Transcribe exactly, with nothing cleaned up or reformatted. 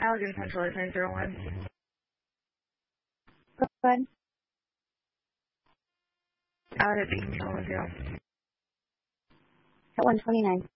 Allegheny Central is nine zero one. Go ahead. Out at Beacon, zero. At one twenty-nine.